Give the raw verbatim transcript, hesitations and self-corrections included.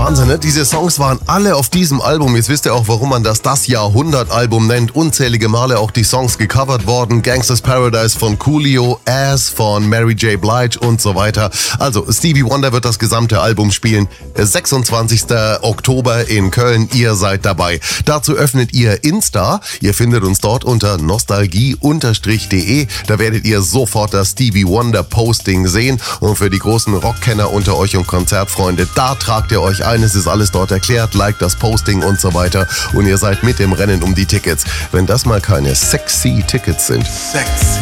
Wahnsinn, ne? Diese Songs waren alle auf diesem Album. Jetzt wisst ihr auch, warum man das das Jahrhundert-Album nennt. Unzählige Male auch die Songs gecovert worden. Gangsta's Paradise von Coolio, Ass von Mary J. Blige und so weiter. Also Stevie Wonder wird das gesamte Album spielen. sechsundzwanzigster Oktober in Köln. Ihr seid dabei. Dazu öffnet ihr Insta. Ihr findet uns dort unter nostalgie Bindestrich de. Da werdet ihr sofort das Stevie Wonder Posting sehen. Und für die großen Rockkenner unter euch und Konzertfreunde, da tragt ihr euch ein. Es ist alles dort erklärt. Liked das Posting und so weiter. Und ihr seid mit im Rennen um die Tickets. Wenn das mal keine sexy Tickets sind. Sexy.